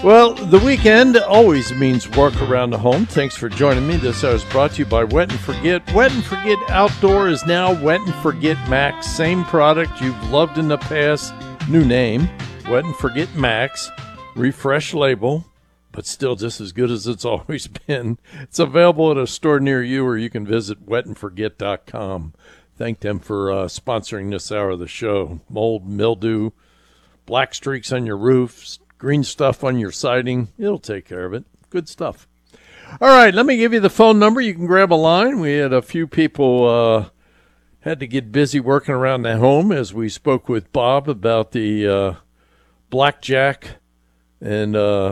Well, the weekend always means work around the home. Thanks for joining me. This hour is brought to you by Wet and Forget. Wet and Forget Outdoor is now Wet and Forget Max. Same product you've loved in the past. New name, Wet and Forget Max. Refresh label, but still just as good as it's always been. It's available at a store near you, or you can visit wetandforget.com. Thank them for sponsoring this hour of the show. Mold, mildew, black streaks on your roofs, green stuff on your siding, it'll take care of it. Good stuff. All right, let me give you the phone number. You can grab a line. We had a few people had to get busy working around the home as we spoke with Bob about the blackjack. And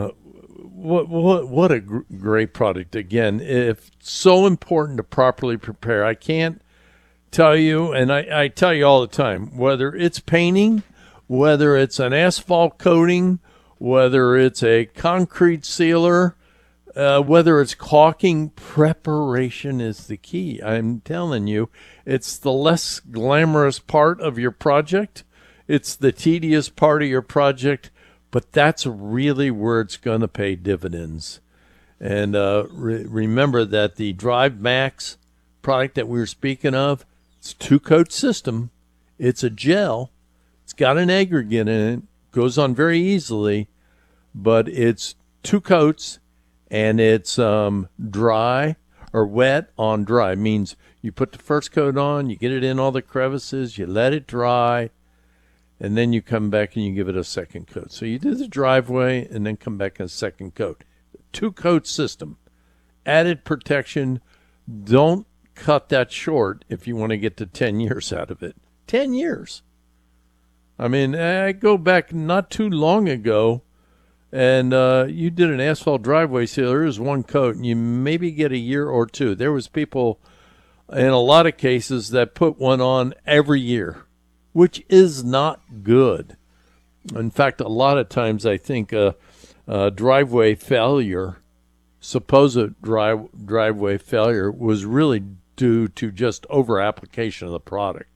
what a great product. Again, it's so important to properly prepare. I can't tell you, and I tell you all the time, whether it's painting, whether it's an asphalt coating, whether it's a concrete sealer, whether it's caulking, preparation is the key. I'm telling you, it's the less glamorous part of your project. It's the tedious part of your project, but that's really where it's going to pay dividends. And remember that the Drive Max product that we were speaking of, it's a two-coat system. It's a gel. It's got an aggregate in it. Goes on very easily, but it's two coats, and it's dry or wet on dry. Means you put the first coat on, you get it in all the crevices, you let it dry, and then you come back and you give it a second coat. So you do the driveway and then come back a second coat. Two-coat system. Added protection. Don't cut that short if you want to get to 10 years out of it. 10 years. I mean, I go back not too long ago, and you did an asphalt driveway sealer. It was one coat, and you maybe get a year or two. There was people, in a lot of cases, that put one on every year, which is not good. In fact, a lot of times I think driveway failure, supposed driveway failure, was really due to just over-application of the product.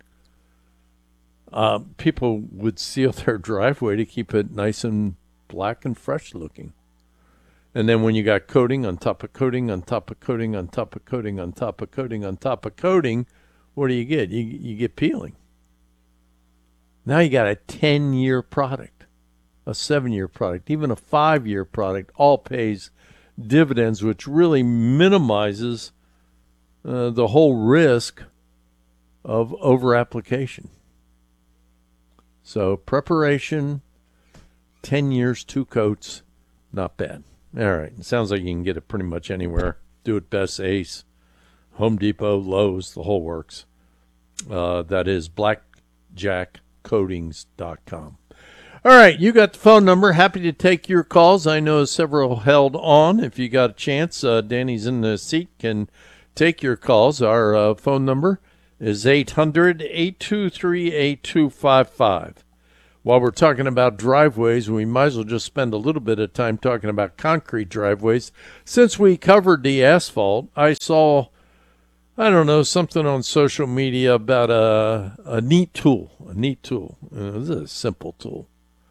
People would seal their driveway to keep it nice and black and fresh looking. And then when you got coating on top of coating on top of coating on top of coating on top of coating on top of coating, what do you get? You get peeling. Now you got a 10-year product, a 7-year product, even a 5-year product, all pays dividends, which really minimizes the whole risk of over-application. So preparation, 10 years, two coats, not bad. All right. It sounds like you can get it pretty much anywhere. Do It Best, Ace, Home Depot, Lowe's, the whole works. That is blackjackcoatings.com. All right. You got the phone number. Happy to take your calls. I know several held on. If you got a chance, Danny's in the seat, can take your calls. Our phone number is 800-823-8255. While we're talking about driveways, we might as well just spend a little bit of time talking about concrete driveways. Since we covered the asphalt, I saw, something on social media about a neat tool. This is a simple tool.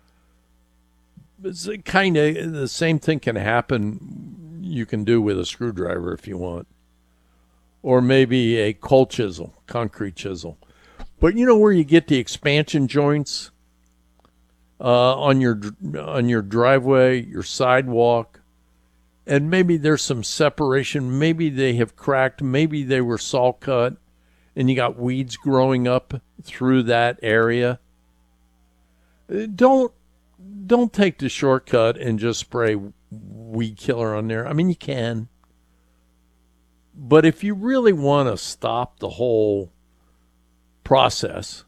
It's kind of the same thing can happen. You can do with a screwdriver if you want. Or maybe a cold chisel, concrete chisel. But you know where you get the expansion joints on your driveway, your sidewalk, and maybe there's some separation. Maybe they have cracked. Maybe they were saw cut, and you got weeds growing up through that area. Don't take the shortcut and just spray weed killer on there. I mean, you can. But if you really want to stop the whole process,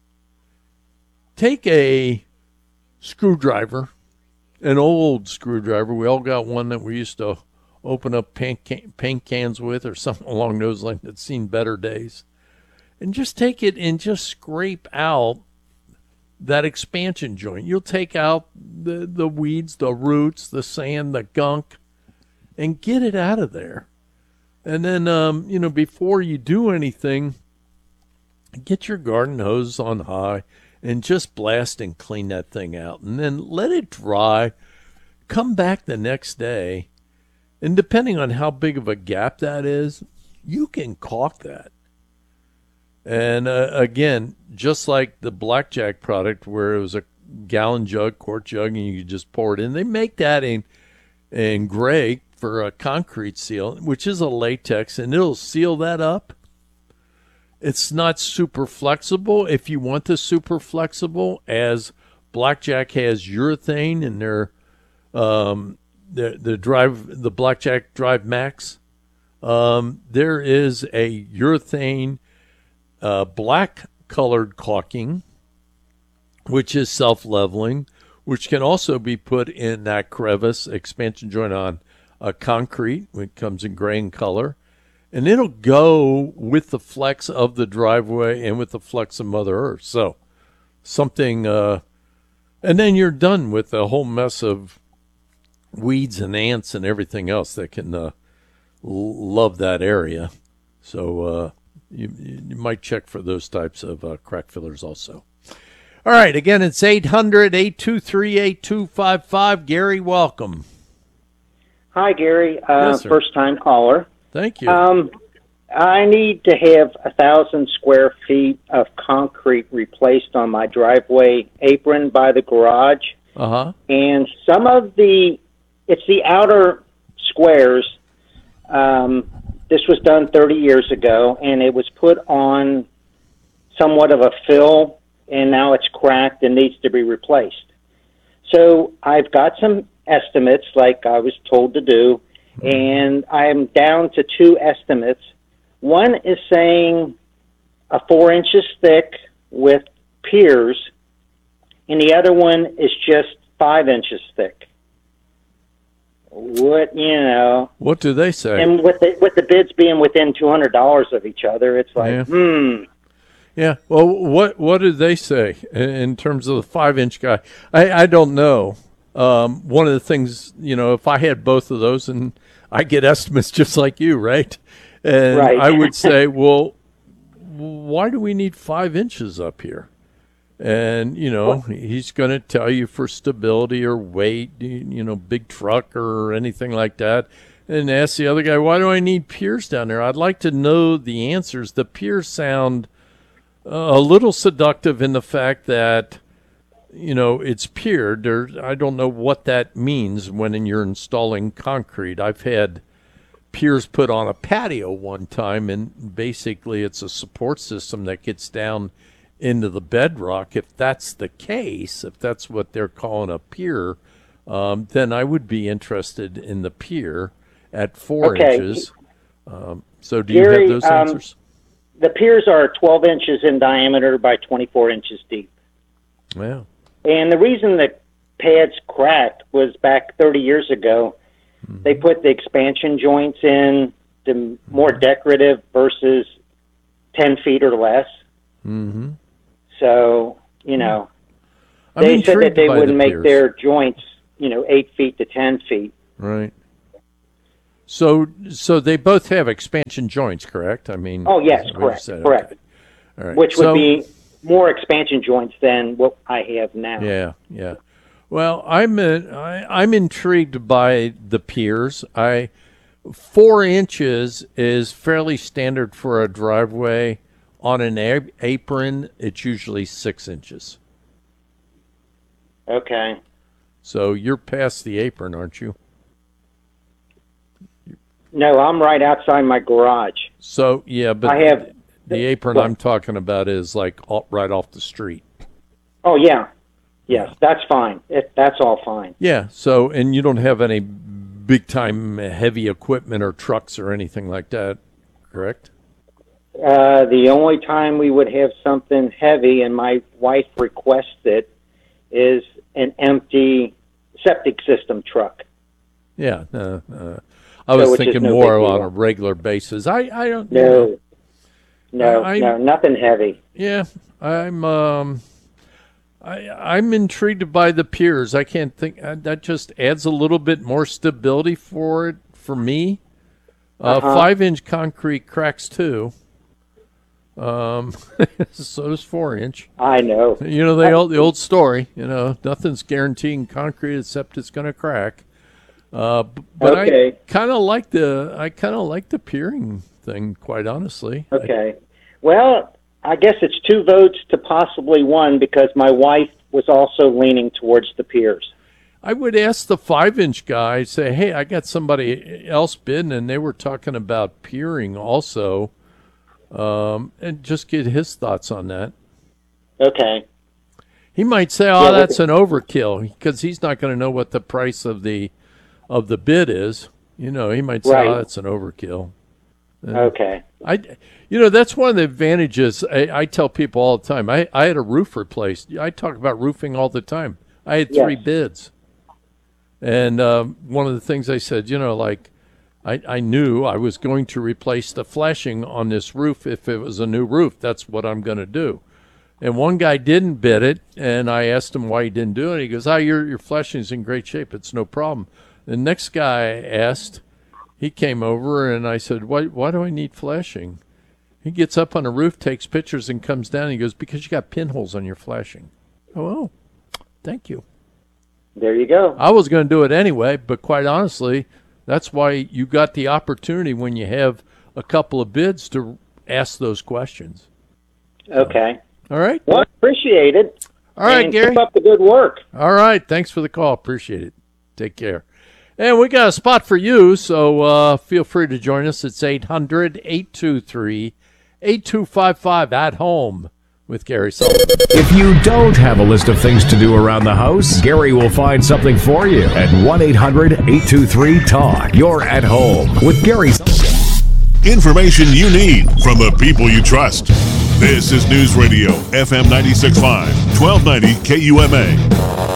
take a screwdriver, an old screwdriver. We all got one that we used to open up paint cans with or something along those lines that's seen better days. And just take it and just scrape out that expansion joint. You'll take out the weeds, the roots, the sand, the gunk, and get it out of there. And then, before you do anything, get your garden hose on high and just blast and clean that thing out. And then let it dry. come back the next day, and depending on how big of a gap that is, you can caulk that. And again, just like the Blackjack product where it was a gallon jug, quart jug, and you could just pour it in, they make that in gray for a concrete seal, which is a latex, and it'll seal that up. It's not super flexible. If you want the super flexible, as Blackjack has urethane in their the Blackjack Drive Max, there is a urethane black colored caulking, which is self-leveling, which can also be put in that crevice expansion joint on concrete, which comes in gray in color. And it'll go with the flex of the driveway and with the flex of Mother Earth. So something, and then you're done with a whole mess of weeds and ants and everything else that can love that area. So you might check for those types of crack fillers also. All right, again, it's 800-823-8255. Gary, welcome. Hi, Gary. Yes, sir. First-time caller. Thank you. I need to have 1,000 square feet of concrete replaced on my driveway apron by the garage. Uh-huh. And some of it's the outer squares. This was done 30 years ago, and it was put on somewhat of a fill, and now it's cracked and needs to be replaced. So I've got some estimates, like I was told to do, and I'm down to 2 estimates. One is saying 4 inches thick with piers, and the other one is just 5 inches thick. What do they say? And with the bids being within $200 of each other, it's like, Yeah. Well, what did they say in terms of the 5-inch guy? I don't know. One of the things, if I had both of those, and I get estimates just like you, right? And right. I would say, well, why do we need 5 inches up here? And, he's going to tell you for stability or weight, big truck or anything like that. And ask the other guy, why do I need piers down there? I'd like to know the answers. The piers sound a little seductive in the fact that, it's piered. I don't know what that means when you're installing concrete. I've had piers put on a patio one time, and basically it's a support system that gets down into the bedrock. If that's the case, if that's what they're calling a pier, then I would be interested in the pier at 4 inches. So do you have those answers? The piers are 12 inches in diameter by 24 inches deep. Yeah. And the reason the pads cracked was back 30 years ago, they put the expansion joints in, the more decorative versus 10 feet or less. Mm-hmm. So, they said that they would make their joints, 8 feet to 10 feet. Right. So they both have expansion joints, correct? I mean. Oh, yes, correct. Correct. Okay. All right. Which would be more expansion joints than what I have now. Yeah. Well, I'm intrigued by the piers. 4 inches is fairly standard for a driveway. On an apron, it's usually 6 inches. Okay. So you're past the apron, aren't you? No, I'm right outside my garage. So, yeah, but I have the apron I'm talking about is like right off the street. Oh, yeah. Yes, that's fine. That's all fine. Yeah, so, and you don't have any big-time heavy equipment or trucks or anything like that, correct? The only time we would have something heavy, and my wife requests it, is an empty septic system truck. Yeah, I was thinking more on a regular basis. I don't know. No, nothing heavy. Yeah, I'm intrigued by the piers. I can't think that just adds a little bit more stability for me. 5-inch concrete cracks too. So does 4-inch. I know. You know, the old story. You know, nothing's guaranteeing concrete except it's going to crack. But Okay. I kind of like the piering thing, quite honestly. Okay. Well, I guess it's 2 votes to possibly 1 because my wife was also leaning towards the piers. I would ask the 5-inch guy, say, hey, I got somebody else bidding, and they were talking about piering also, and just get his thoughts on that. Okay. He might say, oh, Yeah, that's an overkill, because he's not going to know what the price of the bid is. You know, he might say, Right. oh, that's an overkill. Okay. That's one of the advantages I tell people all the time. I had a roof replaced. I talk about roofing all the time. I had 3 Yes. bids. And one of the things I said, I knew I was going to replace the flashing on this roof if it was a new roof. That's what I'm going to do. And one guy didn't bid it, and I asked him why he didn't do it. He goes, your flashing's in great shape. It's no problem. The next guy asked, he came over, and I said, why do I need flashing? He gets up on the roof, takes pictures, and comes down. And he goes, because you got pinholes on your flashing. Oh, thank you. There you go. I was going to do it anyway, but quite honestly, that's why you got the opportunity when you have a couple of bids to ask those questions. Okay. All right? Well, appreciate it. All right, and Gary. Keep up the good work. All right. Thanks for the call. Appreciate it. Take care. And we got a spot for you, so feel free to join us. It's 800-823-8255 at home with Gary Sullivan. If you don't have a list of things to do around the house, Gary will find something for you at 1-800-823-TALK. You're at home with Gary Sullivan. Information you need from the people you trust. This is News Radio, FM 96.5, 1290 KUMA.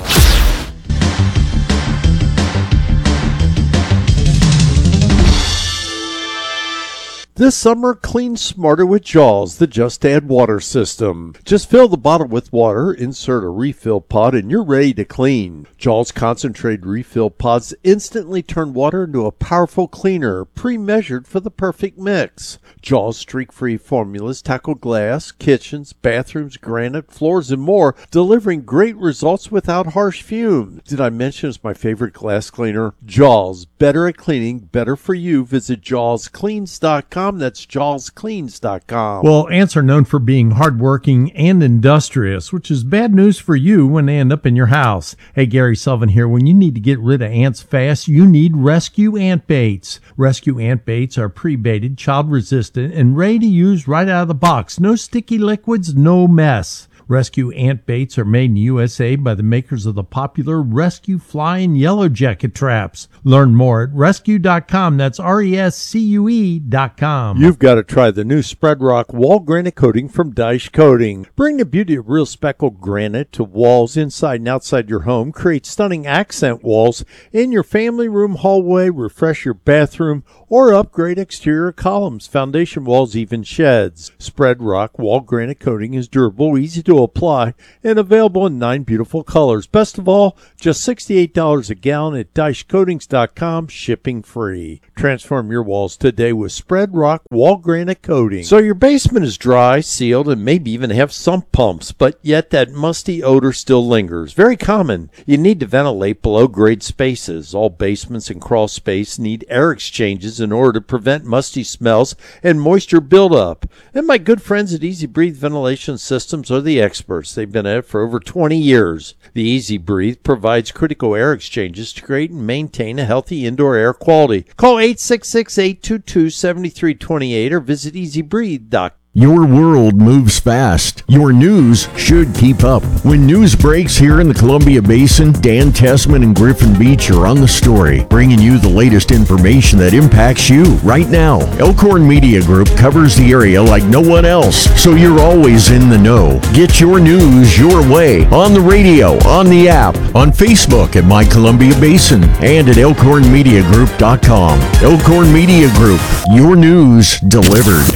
This summer, clean smarter with Jaws, the Just Add Water system. Just fill the bottle with water, insert a refill pod, and you're ready to clean. Jaws concentrated refill pods instantly turn water into a powerful cleaner, pre-measured for the perfect mix. Jaws streak-free formulas tackle glass, kitchens, bathrooms, granite, floors, and more, delivering great results without harsh fumes. Did I mention it's my favorite glass cleaner? Jaws, better at cleaning, better for you. Visit jawscleans.com. That's jawscleans.com. Well, ants are known for being hardworking and industrious, which is bad news for you when they end up in your house. Hey, Gary Sullivan here. When you need to get rid of ants fast, you need Rescue Ant Baits. Rescue Ant Baits are pre-baited, child-resistant, and ready to use right out of the box. No sticky liquids, no mess. Rescue Ant Baits are made in the USA by the makers of the popular Rescue Fly and Yellow Jacket traps. Learn more at rescue.com. That's RESCUE.com. You've got to try the new Spread Rock Wall Granite Coating from Dyche Coating. Bring the beauty of real speckled granite to walls inside and outside your home. Create stunning accent walls in your family room hallway. Refresh your bathroom or upgrade exterior columns, foundation walls, even sheds. Spread Rock Wall Granite Coating is durable, easy to apply, and available in 9 beautiful colors. Best of all, just $68 a gallon at DycheCoatings.com, shipping free. Transform your walls today with Spread Rock Wall Granite Coating. So your basement is dry, sealed, and maybe even have sump pumps, but yet that musty odor still lingers. Very common. You need to ventilate below grade spaces. All basements and crawl space need air exchanges in order to prevent musty smells and moisture buildup. And my good friends at Easy Breathe Ventilation Systems are the experts. They've been at it for over 20 years. The Easy Breathe provides critical air exchanges to create and maintain a healthy indoor air quality. Call 866-822-7328 or visit easybreathe.com. Your world moves fast. Your news should keep up. When news breaks here in the Columbia Basin, Dan Tessman and Griffin Beach are on the story, bringing you the latest information that impacts you right now. Elkhorn Media Group covers the area like no one else, so you're always in the know. Get your news your way on the radio, on the app, on Facebook at My Columbia Basin, and at elkhornmediagroup.com. Elkhorn Media Group, your news delivered.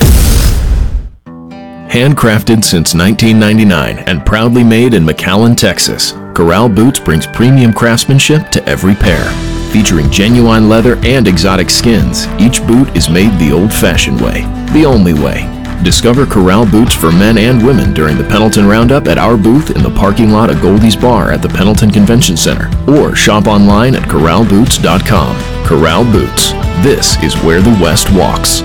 Handcrafted since 1999 and proudly made in McAllen, Texas, Corral Boots brings premium craftsmanship to every pair. Featuring genuine leather and exotic skins, each boot is made the old-fashioned way, the only way. Discover Corral boots for men and women during the Pendleton Roundup at our booth in the parking lot of Goldie's Bar at the Pendleton Convention Center, or shop online at corralboots.com. Corral Boots. This is where the West walks.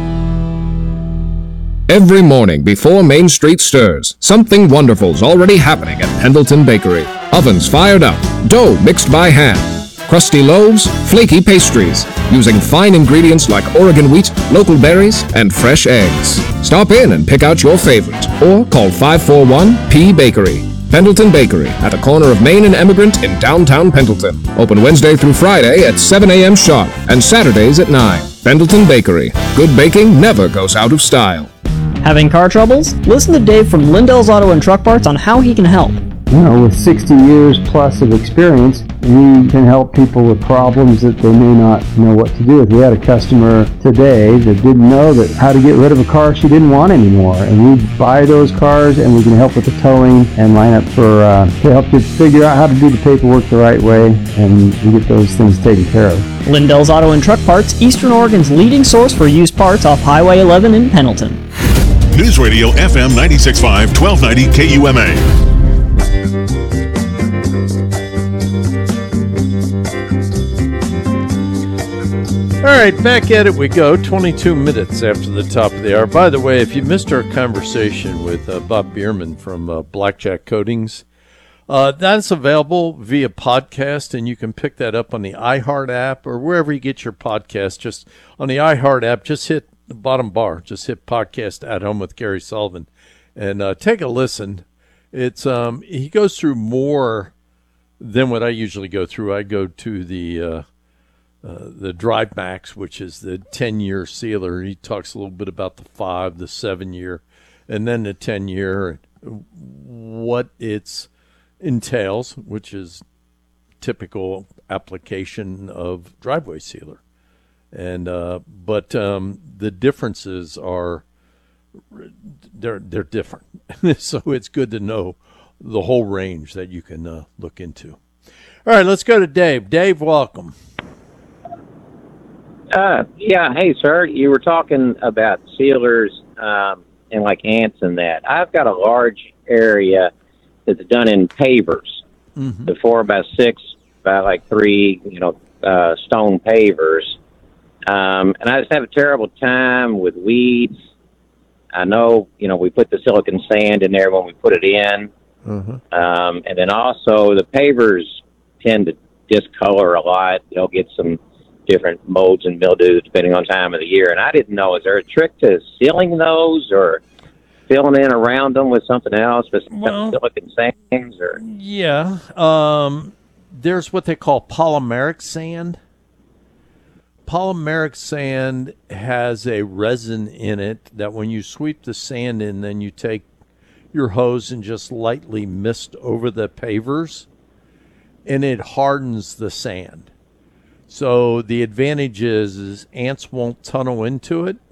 Every morning before Main Street stirs, something wonderful's already happening at Pendleton Bakery. Ovens fired up, dough mixed by hand, crusty loaves, flaky pastries, using fine ingredients like Oregon wheat, local berries, and fresh eggs. Stop in and pick out your favorite, or call 541-P-Bakery. Pendleton Bakery, at the corner of Main and Emigrant in downtown Pendleton. Open Wednesday through Friday at 7 a.m. sharp, and Saturdays at 9. Pendleton Bakery. Good baking never goes out of style. Having car troubles? Listen to Dave from Lindell's Auto and Truck Parts on how he can help. You know, with 60 years plus of experience, we can help people with problems that they may not know what to do with. We had a customer today that didn't know that how to get rid of a car she didn't want anymore. And we buy those cars and we can help with the towing and line up for, to help you figure out how to do the paperwork the right way and we get those things taken care of. Lindell's Auto and Truck Parts, Eastern Oregon's leading source for used parts off Highway 11 in Pendleton. News Radio FM 96.5, 1290 KUMA. All right, back at it we go. 22 minutes after the top of the hour. By the way, if you missed our conversation with Bob Bierman from Blackjack Coatings, that's available via podcast, and you can pick that up on the iHeart app or wherever you get your podcast. Just on the iHeart app, just hit the bottom bar, just hit podcast at home with Gary Sullivan, and take a listen. It's he goes through more than what I usually go through. I go to the Drive Max, which is the 10-year sealer. He talks a little bit about the 5, the 7-year, and then the 10-year, what it entails, which is typical application of driveway sealer. And but the differences are they're different. So it's good to know the whole range that you can look into. All right, let's go to Dave. Dave, welcome. Yeah, hey, sir. You were talking about sealers and like ants and that. I've got a large area that's done in pavers. Mm-hmm. The 4x6 by like 3, stone pavers. And I just have a terrible time with weeds. I know, we put the silicon sand in there when we put it in. Mm-hmm. And then also the pavers tend to discolor a lot. They'll get some different molds and mildew depending on time of the year. And I didn't know, is there a trick to sealing those or filling in around them with something else, with silicon sands? Or yeah, there's what they call polymeric sand. Polymeric sand has a resin in it that when you sweep the sand in, then you take your hose and just lightly mist over the pavers, and it hardens the sand. So the advantage is ants won't tunnel into it,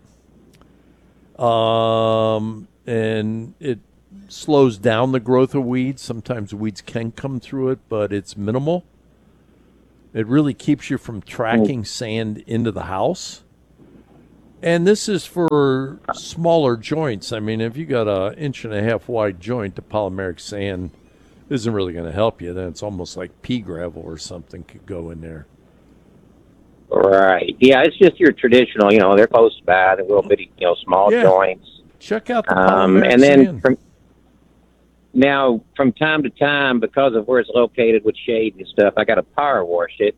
and it slows down the growth of weeds. Sometimes weeds can come through it, but it's minimal. It really keeps you from tracking sand into the house. And this is for smaller joints. I mean, if you got an 1.5 inch wide joint, the polymeric sand isn't really going to help you. Then it's almost like pea gravel or something could go in there. Right. Yeah, it's just your traditional, they're close by, the little bitty, small joints. Check out the polymeric and then sand. From time to time, because of where it's located with shade and stuff, I got to power wash it.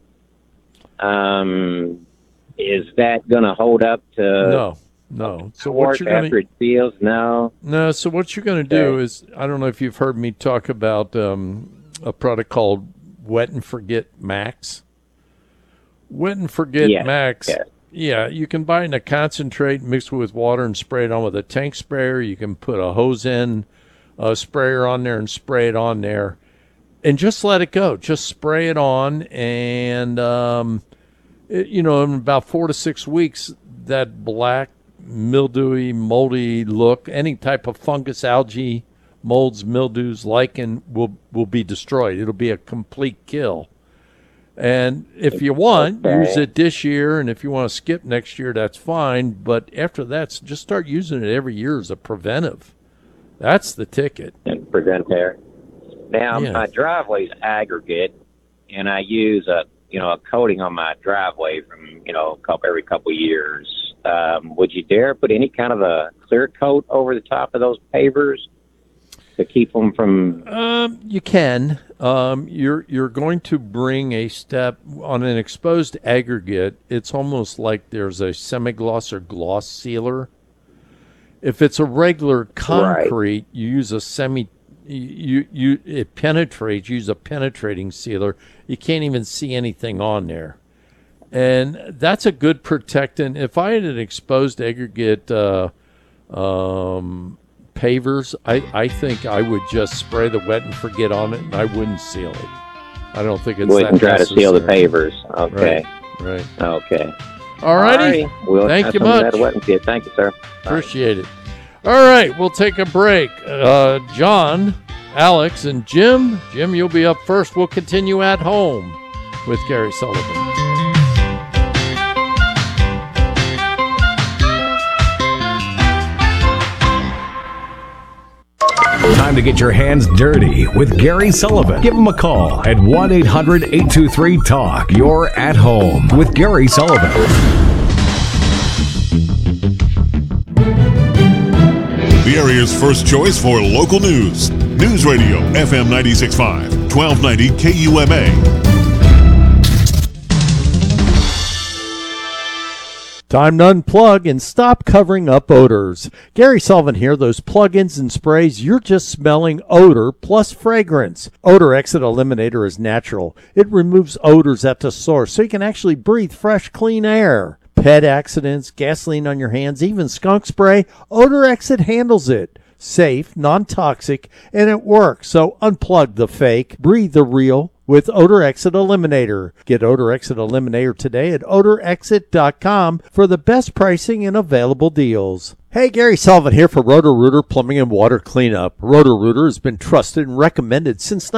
Is that going to hold up to No. So what you're after it seals? No. So what you're going to do is, I don't know if you've heard me talk about a product called Wet and Forget Max. Wet and Forget Max. Yes. Yeah, you can buy it in a concentrate, mix it with water, and spray it on with a tank sprayer. You can put a hose in, a sprayer on there, and spray it on there, and just let it go. Just spray it on, and in about 4 to 6 weeks, that black, mildewy, moldy look, any type of fungus, algae, molds, mildews, lichen will be destroyed. It'll be a complete kill. And if you want, Okay. use it this year, and if you want to skip next year, that's fine. But after that, just start using it every year as a preventive. That's the ticket. And prevent there. Now, Yeah. my driveway's aggregate, and I use a coating on my driveway from, every couple years. Would you dare put any kind of a clear coat over the top of those pavers to keep them from... You can. You're going to bring a step on an exposed aggregate. It's almost like there's a semi-gloss or gloss sealer. If it's a regular concrete, you use a it penetrates. Use a penetrating sealer. You can't even see anything on there, and that's a good protectant. If I had an exposed aggregate pavers, I think I would just spray the wet and forget on it, and I wouldn't seal it. I don't think it's Wouldn't that try to seal the necessary. pavers. Okay. Right. Okay. All righty. We'll Thank have you some of much. that wet and kit. Thank you, sir. Appreciate it. All right, we'll take a break. John, Alex, and Jim. Jim, you'll be up first. We'll continue at home with Gary Sullivan. Time to get your hands dirty with Gary Sullivan. Give him a call at 1-800-823-TALK. You're at home with Gary Sullivan. The area's first choice for local news. News Radio, FM 96.5, 1290 KUMA. Time to unplug and stop covering up odors. Gary Sullivan here. Those plug-ins and sprays, you're just smelling odor plus fragrance. Odor Exit Eliminator is natural. It removes odors at the source so you can actually breathe fresh, clean air. Pet accidents, gasoline on your hands, even skunk spray, Odor Exit handles it. Safe, non-toxic, and it works. So unplug the fake, breathe the real with Odor Exit Eliminator. Get Odor Exit Eliminator today at odorexit.com for the best pricing and available deals. Hey, Gary Sullivan here for Roto-Rooter Plumbing and Water Cleanup. Roto-Rooter has been trusted and recommended since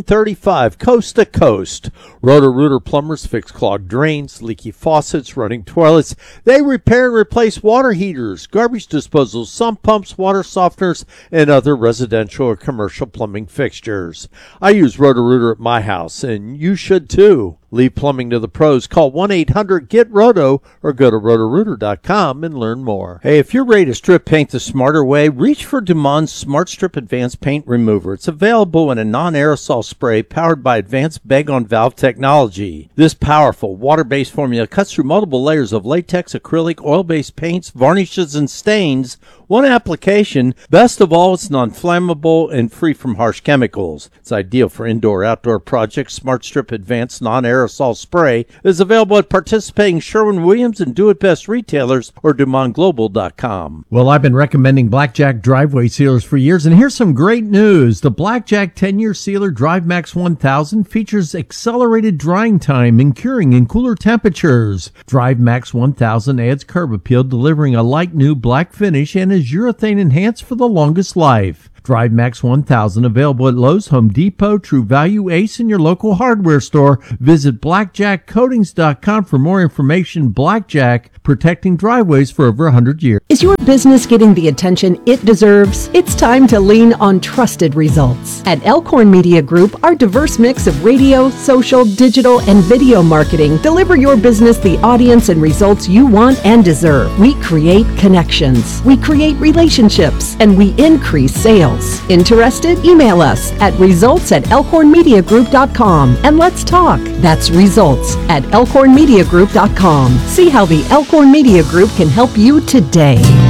1935, coast to coast. Roto-Rooter plumbers fix clogged drains, leaky faucets, running toilets. They repair and replace water heaters, garbage disposals, sump pumps, water softeners, and other residential or commercial plumbing fixtures. I use Roto-Rooter at my house, and you should too. Leave plumbing to the pros. Call 1-800-GET-ROTO or go to rotorooter.com and learn more. Hey, if you're ready to strip paint the smarter way, reach for Dumont Smart Strip Advanced Paint Remover. It's available in a non-aerosol spray powered by advanced bag-on-valve technology. This powerful water-based formula cuts through multiple layers of latex, acrylic, oil-based paints, varnishes, and stains. One application. Best of all, it's non-flammable and free from harsh chemicals. It's ideal for indoor-outdoor projects. Smart Strip Advanced Non-Aerosol Spray is available at participating Sherwin-Williams and Do-It-Best retailers or DumontGlobal.com. Well, I've been recommending Blackjack driveway sealers for years, and here's some great news. The Blackjack 10-year sealer DriveMax 1000 features accelerated drying time and curing in cooler temperatures. DriveMax 1000 adds curb appeal, delivering a light new black finish, and is urethane enhanced for the longest life. DriveMax 1000 available at Lowe's, Home Depot, True Value, Ace, and your local hardware store. Visit blackjackcoatings.com for more information. Blackjack, protecting driveways for over 100 years. Is your business getting the attention it deserves? It's time to lean on trusted results. At Elkhorn Media Group, our diverse mix of radio, social, digital, and video marketing deliver your business the audience and results you want and deserve. We create connections, we create relationships, and we increase sales. Interested? Email us at results@elkhornmediagroup.com and let's talk. That's results@elkhornmediagroup.com. See how the Elkhorn Media Group can help you today.